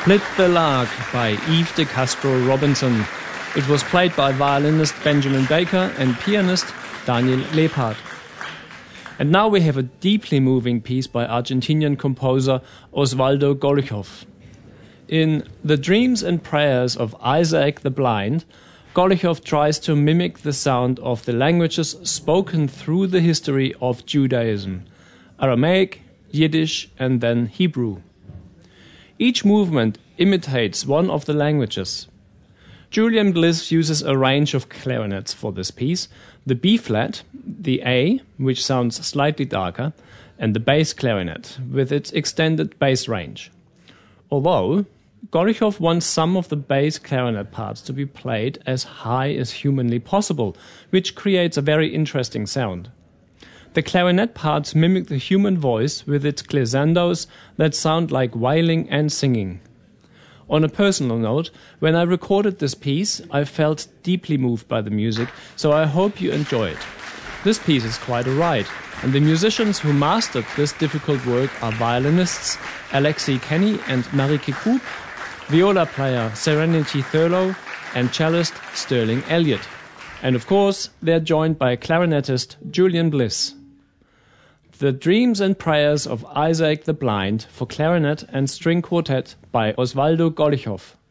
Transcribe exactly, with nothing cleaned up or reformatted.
Split the Lark by Yves de Castro Robinson. It was played by violinist Benjamin Baker and pianist Daniel Leppard. And now we have a deeply moving piece by Argentinian composer Osvaldo Golijov. In The Dreams and Prayers of Isaac the Blind, Golijov tries to mimic the sound of the languages spoken through the history of Judaism: Aramaic, Yiddish, and then Hebrew. Each movement imitates one of the languages. Julian Bliss uses a range of clarinets for this piece: the B-flat, the A, which sounds slightly darker, and the bass clarinet, with its extended bass range. Although, Golijov wants some of the bass clarinet parts to be played as high as humanly possible, which creates a very interesting sound. The clarinet parts mimic the human voice with its glissandos that sound like wailing and singing. On a personal note, when I recorded this piece, I felt deeply moved by the music, so I hope you enjoy it. This piece is quite a ride, and the musicians who mastered this difficult work are violinists Alexei Kenny and Marike Koop, viola player Serenity Thurlow, and cellist Sterling Elliott. And of course, they're joined by clarinetist Julian Bliss. The Dreams and Prayers of Isaac the Blind for clarinet and string quartet by Osvaldo Golijov.